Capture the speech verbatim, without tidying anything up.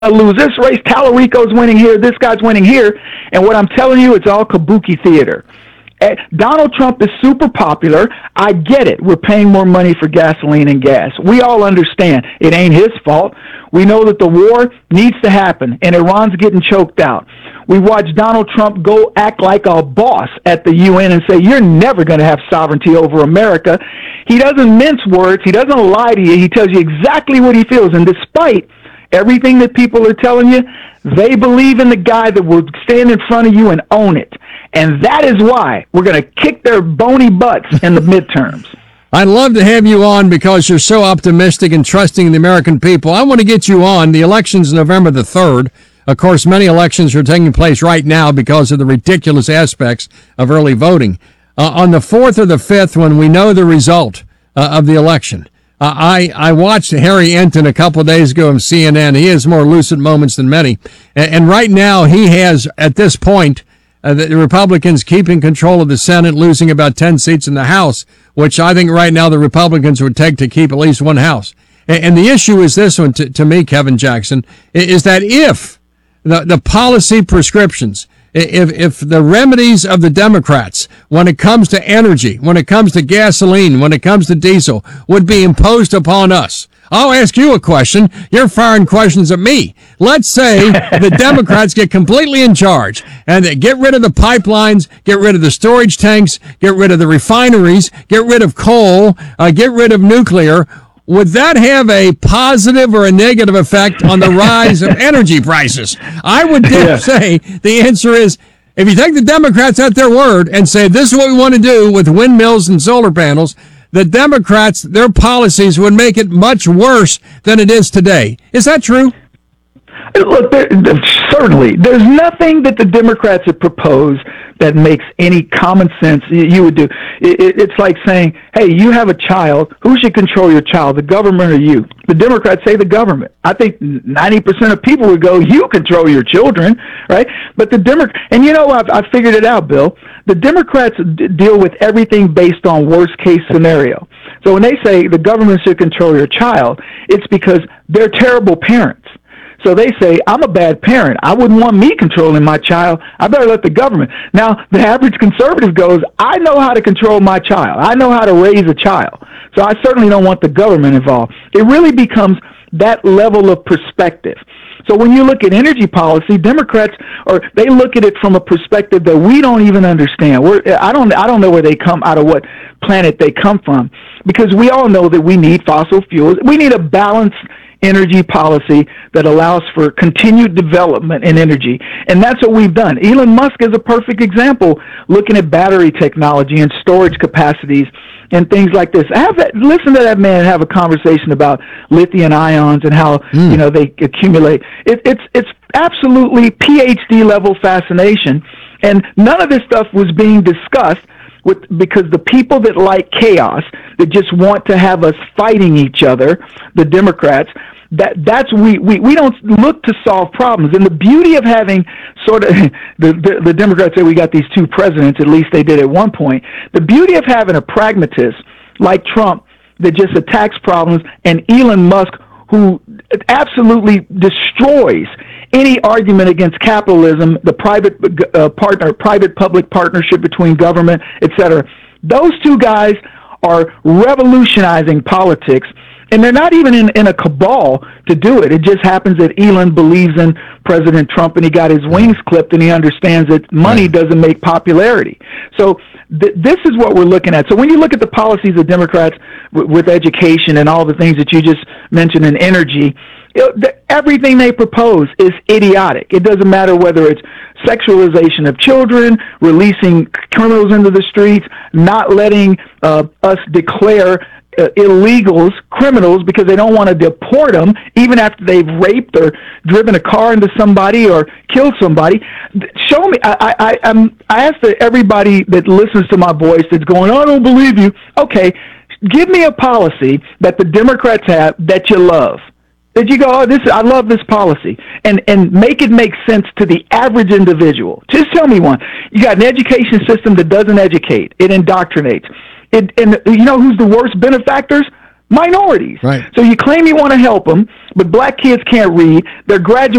to lose this race. Tallarico's winning here. This guy's winning here. And what I'm telling you, it's all kabuki theater. Donald Trump is super popular. I get it. We're paying more money for gasoline and gas. We all understand it ain't his fault. We know that the war needs to happen, and Iran's getting choked out. We watched Donald Trump go act like a boss at the U N and say, you're never going to have sovereignty over America. He doesn't mince words. He doesn't lie to you. He tells you exactly what he feels. And despite everything that people are telling you, they believe in the guy that will stand in front of you and own it. And that is why we're going to kick their bony butts in the midterms. I'd love to have you on because you're so optimistic and trusting in the American people. I want to get you on. The election's November the third. Of course, many elections are taking place right now because of the ridiculous aspects of early voting. Uh, on the fourth or the fifth, when we know the result uh, of the election, uh, I, I watched Harry Enton a couple of days ago on C N N. He has more lucid moments than many. And, and right now, he has, at this point, Uh, the Republicans keeping control of the Senate, losing about ten seats in the House, which I think right now the Republicans would take to keep at least one House. And, and the issue is this one, to, to me, Kevin Jackson, is that if the, the policy prescriptions, if, if the remedies of the Democrats, when it comes to energy, when it comes to gasoline, when it comes to diesel, would be imposed upon us, I'll ask you a question. You're firing questions at me. Let's say the Democrats get completely in charge and they get rid of the pipelines, get rid of the storage tanks, get rid of the refineries, get rid of coal, uh, get rid of nuclear. Would that have a positive or a negative effect on the rise of energy prices? I would dare yeah. say the answer is, if you take the Democrats at their word and say this is what we want to do with windmills and solar panels, the Democrats, their policies would make it much worse than it is today. Is that true? Look, there, certainly. There's nothing that the Democrats have proposed that makes any common sense you would do. It, it's like saying, hey, you have a child. Who should control your child, the government or you? The Democrats say the government. I think ninety percent of people would go, you control your children, right? But the Democrats, and you know, I've, I've figured it out, Bill. The Democrats d- deal with everything based on worst case scenario. So when they say the government should control your child, it's because they're terrible parents. So they say, I'm a bad parent. I wouldn't want me controlling my child. I better let the government. Now, the average conservative goes, I know how to control my child. I know how to raise a child. So I certainly don't want the government involved. It really becomes that level of perspective. So when you look at energy policy, Democrats, or they look at it from a perspective that we don't even understand. We're, I don't, I don't know where they come out of, what planet they come from, because we all know that we need fossil fuels. We need a balanced energy policy that allows for continued development in energy. And that's what we've done. Elon Musk is a perfect example, looking at battery technology and storage capacities and things like this. Have that, listen to that man have a conversation about lithium ions and how mm. you know they accumulate. It, it's it's absolutely P H D level fascination, and none of this stuff was being discussed with because the people that like chaos, that just want to have us fighting each other, the Democrats. That that's we, we, we don't look to solve problems. And the beauty of having sort of the, the the Democrats say we got these two presidents, at least they did at one point. The beauty of having a pragmatist like Trump that just attacks problems, and Elon Musk who absolutely destroys any argument against capitalism, the private uh, partner, private public partnership between government, et cetera. Those two guys are revolutionizing politics. And they're not even in, in a cabal to do it. It just happens that Elon believes in President Trump and he got his wings clipped and he understands that money doesn't make popularity. So th- this is what we're looking at. So when you look at the policies of Democrats w- with education and all the things that you just mentioned in energy, it, the, everything they propose is idiotic. It doesn't matter whether it's sexualization of children, releasing criminals into the streets, not letting uh, us declare Uh, illegals, criminals, because they don't want to deport them, even after they've raped or driven a car into somebody or killed somebody. Show me. I I I'm, I ask that everybody that listens to my voice that's going, I don't believe you. Okay, give me a policy that the Democrats have that you love. That you go, oh, this I love this policy, and and make it make sense to the average individual. Just tell me one. You got an education system that doesn't educate; it indoctrinates. It, and you know who's the worst benefactors? Minorities. Right. So you claim you want to help them, but black kids can't read. They're graduating